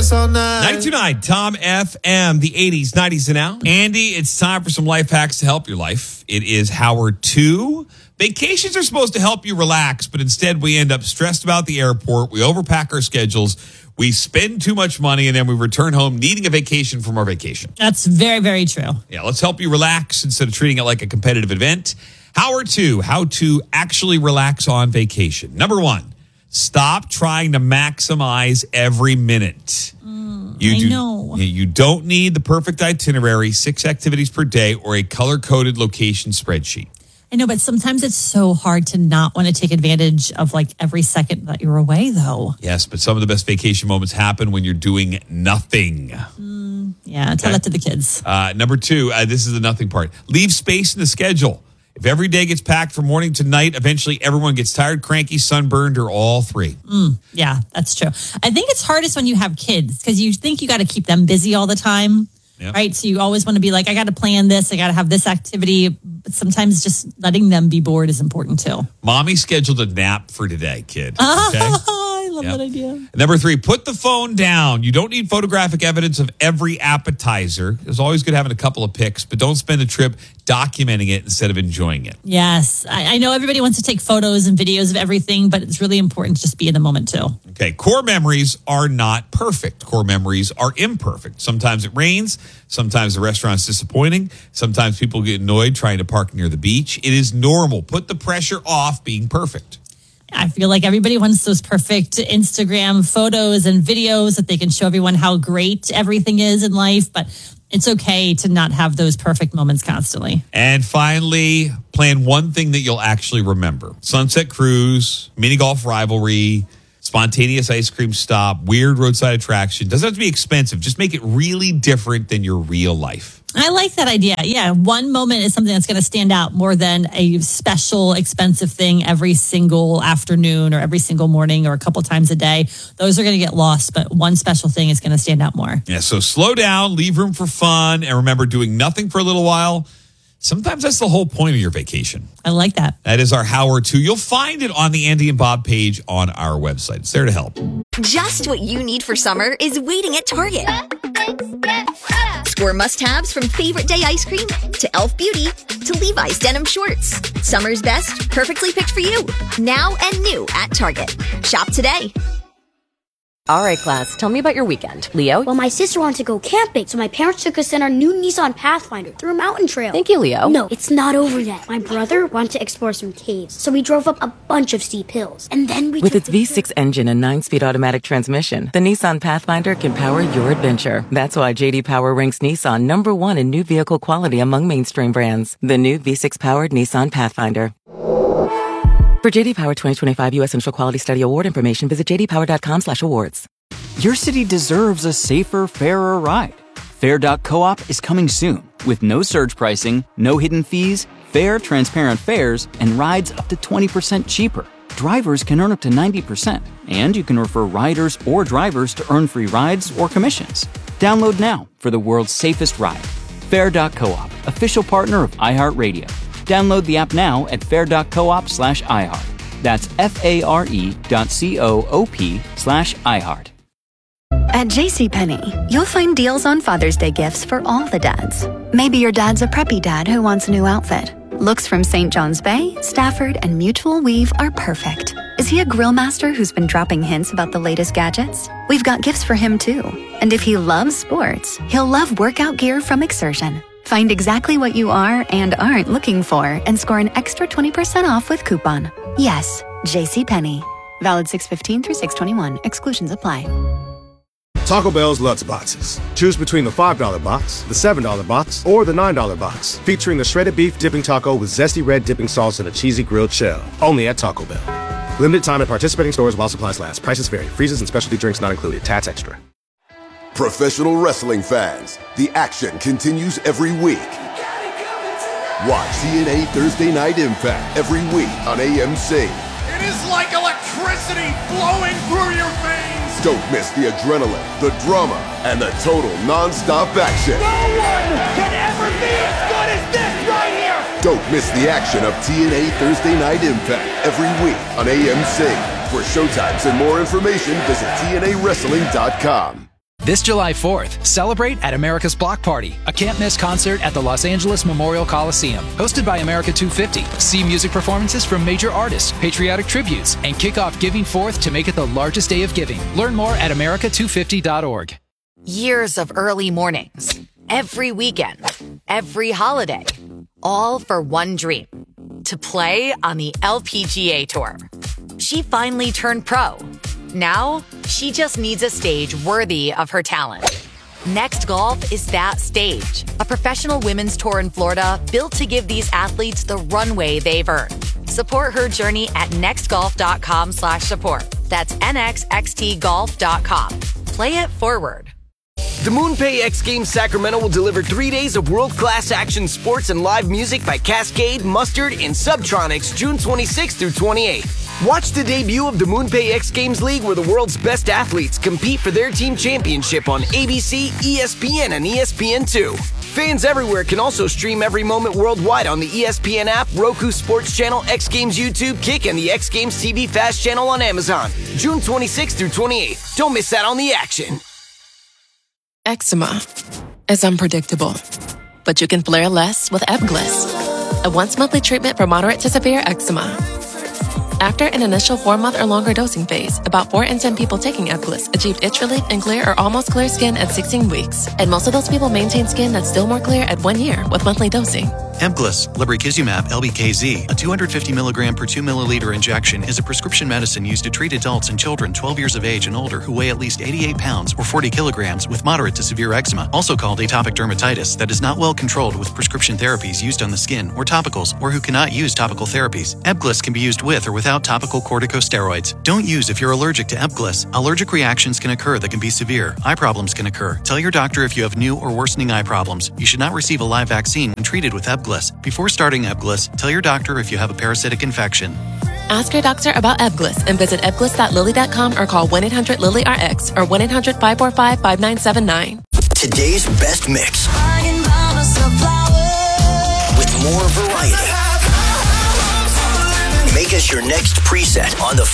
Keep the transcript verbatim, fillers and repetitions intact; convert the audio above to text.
this all night. ninety-two point nine Tom F M, the eighties, nineties, and now. Andy, it's time for some life hacks to help your life. It is Howard two. Vacations are supposed to help you relax, but instead we end up stressed about the airport. We overpack our schedules. We spend too much money, and then we return home needing a vacation from our vacation. That's very, very true. Yeah, let's help you relax instead of treating it like a competitive event. Howard two, how to actually relax on vacation. Number one, stop trying to maximize every minute. Mm, you I do, know. You don't need the perfect itinerary, six activities per day, or a color-coded location spreadsheet. I know, but sometimes it's so hard to not want to take advantage of like every second that you're away, though. Yes, but some of the best vacation moments happen when you're doing nothing. Mm, yeah, tell Okay. that to the kids. Uh, number two, uh, this is the nothing part. Leave space in the schedule. If every day gets packed from morning to night, eventually everyone gets tired, cranky, sunburned, or all three. Mm, yeah, that's true. I think it's hardest when you have kids because you think you got to keep them busy all the time. Yep. Right. So you always want to be like, I got to plan this. I got to have this activity. But sometimes just letting them be bored is important too. Mommy scheduled a nap for today, kid. Okay? I love Yep. that idea. Number three, put the phone down. You don't need photographic evidence of every appetizer. It's always good having a couple of pics, but don't spend the trip documenting it instead of enjoying it. Yes. I, I know everybody wants to take photos and videos of everything, but it's really important to just be in the moment too. Okay, core memories are not perfect. Core memories are imperfect. Sometimes it rains. Sometimes the restaurant's disappointing. Sometimes people get annoyed trying to park near the beach. It is normal. Put the pressure off being perfect. I feel like everybody wants those perfect Instagram photos and videos that they can show everyone how great everything is in life, but it's okay to not have those perfect moments constantly. And finally, plan one thing that you'll actually remember. Sunset cruise, mini golf rivalry, spontaneous ice cream stop, weird roadside attraction. Doesn't have to be expensive. Just make it really different than your real life. I like that idea. Yeah, one moment is something that's going to stand out more than a special, expensive thing every single afternoon or every single morning or a couple times a day. Those are going to get lost, but one special thing is going to stand out more. Yeah, so slow down, leave room for fun, and remember, doing nothing for a little while, sometimes that's the whole point of your vacation. I like that. That is our Howard two. You'll find it on the Andy and Bob page on our website. It's there to help. Just what you need for summer is waiting at Target. Score must-haves from favorite day ice cream to Elf Beauty to Levi's denim shorts. Summer's best, perfectly picked for you. Now and new at Target. Shop today. All right, class, tell me about your weekend. Leo? Well, my sister wanted to go camping, so my parents took us in our new Nissan Pathfinder through a mountain trail. Thank you, Leo. No, it's not over yet. My brother wanted to explore some caves, so we drove up a bunch of steep hills. And then we With took its V six engine and nine-speed automatic transmission, the Nissan Pathfinder can power your adventure. That's why J D Power ranks Nissan number one in new vehicle quality among mainstream brands. The new V six-powered Nissan Pathfinder. For J D Power twenty twenty-five U S Central Quality Study Award information, visit j d power dot com slash awards. Your city deserves a safer, fairer ride. Fair dot coop is coming soon with no surge pricing, no hidden fees, fair, transparent fares, and rides up to twenty percent cheaper. Drivers can earn up to ninety percent, and you can refer riders or drivers to earn free rides or commissions. Download now for the world's safest ride. Fair dot coop, official partner of iHeartRadio. Download the app now at fair dot coop slash iHeart. That's F-A-R-E dot C-O-O-P slash iHeart. At JCPenney, you'll find deals on Father's Day gifts for all the dads. Maybe your dad's a preppy dad who wants a new outfit. Looks from Saint John's Bay, Stafford, and Mutual Weave are perfect. Is he a grill master who's been dropping hints about the latest gadgets? We've got gifts for him too. And if he loves sports, he'll love workout gear from Exertion. Find exactly what you are and aren't looking for and score an extra twenty percent off with coupon. Yes, JCPenney. Valid six fifteen through six twenty-one. Exclusions apply. Taco Bell's Lutz Boxes. Choose between the five dollar box, the seven dollar box, or the nine dollar box, featuring the shredded beef dipping taco with zesty red dipping sauce and a cheesy grilled shell. Only at Taco Bell. Limited time at participating stores while supplies last. Prices vary. Freezes and specialty drinks not included. Tats extra. Professional wrestling fans, the action continues every week. Watch T N A Thursday Night Impact every week on A M C. It is like electricity flowing through your veins. Don't miss the adrenaline, the drama, and the total non-stop action. No one can ever be as good as this right here. Don't miss the action of T N A Thursday Night Impact every week on A M C. For showtimes and more information, visit T N A wrestling dot com. This July fourth, celebrate at America's Block Party, a can't-miss concert at the Los Angeles Memorial Coliseum. Hosted by America two fifty. See music performances from major artists, patriotic tributes, and kick off Giving Fourth to make it the largest day of giving. Learn more at America two fifty dot org. Years of early mornings, every weekend, every holiday, all for one dream, to play on the L P G A Tour. She finally turned pro. Now, she just needs a stage worthy of her talent. Next Golf is that stage, a professional women's tour in Florida built to give these athletes the runway they've earned. Support her journey at nextgolf.com slash support. That's nxxt golf dot com. Play it forward. The MoonPay X Games Sacramento will deliver three days of world-class action sports and live music by Cascade, Mustard, and Subtronics June twenty-sixth through twenty-eighth. Watch the debut of the MoonPay X Games League where the world's best athletes compete for their team championship on A B C, E S P N, and E S P N two. Fans everywhere can also stream every moment worldwide on the E S P N app, Roku Sports Channel, X Games YouTube, Kick, and the X Games T V Fast Channel on Amazon. June twenty-sixth through twenty-eighth. Don't miss out on the action. Eczema is unpredictable, but you can flare less with Ebglyss, a once-monthly treatment for moderate to severe eczema. After an initial four-month or longer dosing phase, about four in ten people taking Ebglyss achieved itch relief and clear or almost clear skin at sixteen weeks, and most of those people maintain skin that's still more clear at one year with monthly dosing. Ebglyss, lebrikizumab L B K Z, a two hundred fifty milligram per two milliliter injection, is a prescription medicine used to treat adults and children twelve years of age and older who weigh at least eighty-eight pounds or forty kilograms with moderate to severe eczema, also called atopic dermatitis, that is not well controlled with prescription therapies used on the skin or topicals, or who cannot use topical therapies. Ebglyss can be used with or without topical corticosteroids. Don't use if you're allergic to Ebglyss. Allergic reactions can occur that can be severe. Eye problems can occur. Tell your doctor if you have new or worsening eye problems. You should not receive a live vaccine when treated with Ebglyss. Before starting Ebglyss, tell your doctor if you have a parasitic infection. Ask your doctor about Ebglyss and visit ebglyss dot lilly dot com or call one eight hundred lilly R X or one eight hundred five four five five nine seven nine. Today's best mix. With more variety. Make us your next preset on the